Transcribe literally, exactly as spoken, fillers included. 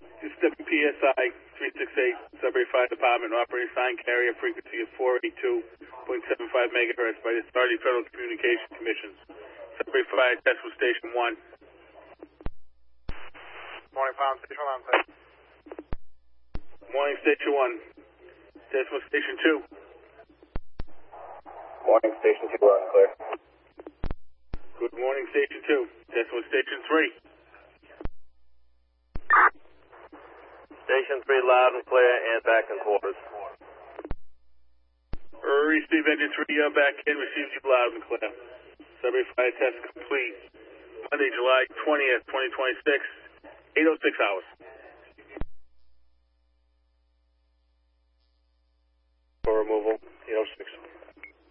Stepping P S I three six eight, Sudbury Fire Department, operating sign carrier frequency of four eighty-two point seven five megahertz by the Authority Federal Communications Commission. Sudbury Fire Decimal Station one. Morning, Pound Station one. Sir. Morning, Station one. Decimal Station two. Morning, Station two, we're unclear. Good morning, Station two. Decimal Station three. Station three, loud and clear and back in quarters. Receive engine three, you're back in. Receives you loud and clear. Sudbury Fire Test complete. Monday, July twentieth, twenty twenty-six, eight oh six hours. For removal, eight oh six.